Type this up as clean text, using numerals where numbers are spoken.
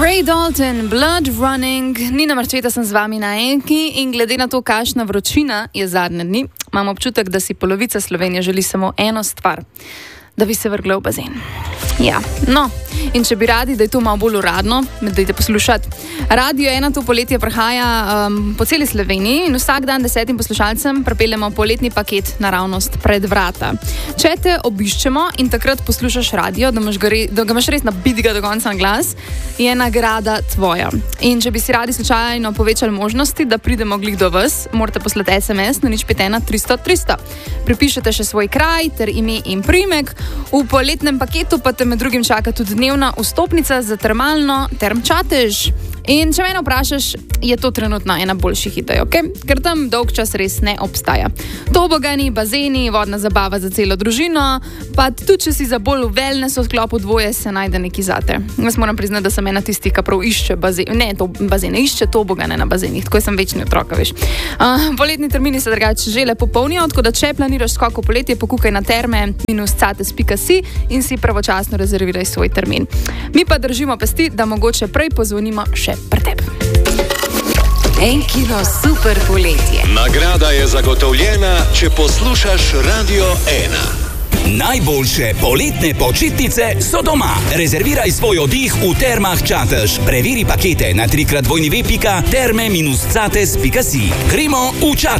Ray Dalton, Blood Running. Nina Marčeta sem z vami na Enki in glede na to, kakšna vročina je zadnje dni, imam občutek, da si polovica Slovenije želi samo eno stvar, da bi se vrgla v bazen. Ja, no, in če bi radi, da je to malo bolj uradno, me dajte poslušati. Radio 1 to poletje prihaja po celi Sloveniji in vsak dan 10 poslušalcem prepeljemo poletni paket naravnost pred vrata. Če te obiščemo in takrat poslušaš radio, da ga imaš res nabitega do konca na glas, je nagrada tvoja. In če bi si radi slučajno povečali možnosti, da pridemo glih do vas, morate poslati SMS na 051 300 300. Pripišete še svoj kraj ter ime in priimek. V poletnem paketu pa te med drugim čaka tudi dnevna vstopnica za termalno Term Čatež. In če mene vprašaš, je to trenutno ena boljših idej, okay? Ker tam dolg čas res ne obstaja. Tobogani, bazeni, vodna zabava za celo družino, pa tudi če si za bolj v wellness odklopu dvoje, se najde neki zate. Jaz moram priznati, da sem ena tistih, ki prav išče bazene, išče tobogane na bazenih, tako sem večni otrok, veš. Poletni termini se drugače že lepo polnijo, tako da če planiraš skok v poletje, pokukaj na terme-cates.si in si pravočasno rezerviraj svoj termin. Mi pa držimo pesti, da mogoče prej pozvonimo še pri tebi. Enkino super poletje. Nagrada je zagotovljena, če poslušaš Radio 1. Najboljše poletne počitnice so doma. Rezerviraj svoj oddih v Termah Čatež. Preveri pakete na www.terme-cates.si. Gremo v Čatež.